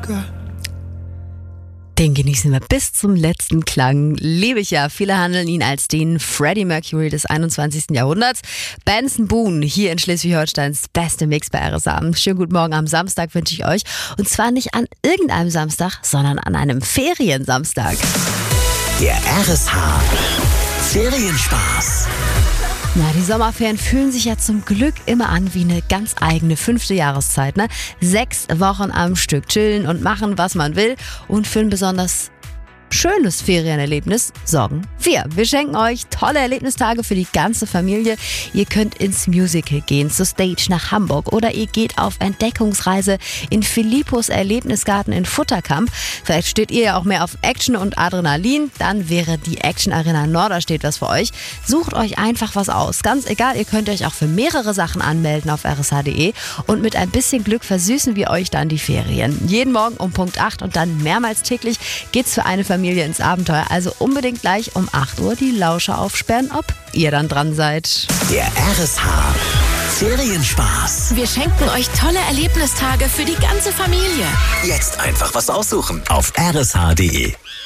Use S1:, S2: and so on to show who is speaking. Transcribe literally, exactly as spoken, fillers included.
S1: Den genießen wir bis zum letzten Klang. Liebe ich ja. Viele handeln ihn als den Freddie Mercury des einundzwanzigsten Jahrhunderts. Benson Boone hier in Schleswig-Holsteins beste Mix bei R S H. Schönen guten Morgen am Samstag wünsche ich euch. Und zwar nicht an irgendeinem Samstag, sondern an einem Feriensamstag.
S2: Der R S H Ferienspaß.
S1: Na, die Sommerferien fühlen sich ja zum Glück immer an wie eine ganz eigene fünfte Jahreszeit, ne? Sechs Wochen am Stück chillen und machen, was man will. Und für ein besonders schönes Ferienerlebnis sorgen wir. Wir schenken euch tolle Erlebnistage für die ganze Familie. Ihr könnt ins Musical gehen, zur Stage nach Hamburg oder ihr geht auf Entdeckungsreise in Philippos Erlebnisgarten in Futterkamp. Vielleicht steht ihr ja auch mehr auf Action und Adrenalin. Dann wäre die Action Arena Norderstedt was für euch. Sucht euch einfach was aus. Ganz egal, ihr könnt euch auch für mehrere Sachen anmelden auf r s h punkt d e und mit ein bisschen Glück versüßen wir euch dann die Ferien. Jeden Morgen um Punkt acht und dann mehrmals täglich geht's für eine Familie ins Abenteuer. Also unbedingt gleich um acht Uhr die Lauscher aufsperren, ob ihr dann dran seid.
S2: Der R S H Ferienspaß.
S3: Wir schenken euch tolle Erlebnistage für die ganze Familie.
S2: Jetzt einfach was aussuchen auf r s h punkt d e.